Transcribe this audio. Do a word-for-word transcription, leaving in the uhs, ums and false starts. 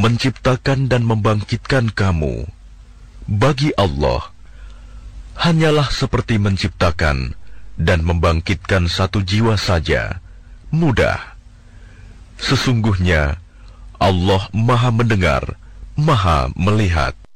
menciptakan dan membangkitkan kamu, bagi Allah, hanyalah seperti menciptakan dan membangkitkan satu jiwa saja, mudah. Sesungguhnya, Allah Maha Mendengar, Maha Melihat.